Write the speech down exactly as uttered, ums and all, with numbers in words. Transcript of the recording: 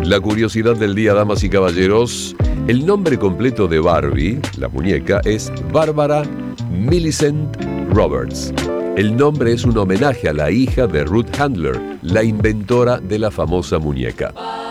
La curiosidad del día, damas y caballeros. El nombre completo de Barbie, la muñeca, es Barbara Millicent Roberts. El nombre es un homenaje a la hija de Ruth Handler, la inventora de la famosa muñeca.